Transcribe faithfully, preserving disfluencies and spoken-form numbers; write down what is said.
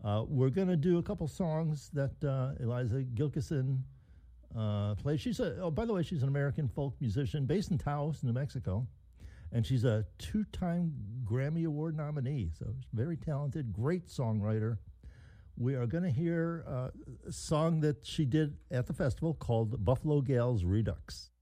Uh, we're going to do a couple songs that uh, Eliza Gilkison uh, plays. She's a, oh, by the way, she's an American folk musician based in Taos, New Mexico. And she's a two-time Grammy Award nominee, so she's very talented, great songwriter. We are going to hear uh, a song that she did at the festival called Buffalo Gals Redux.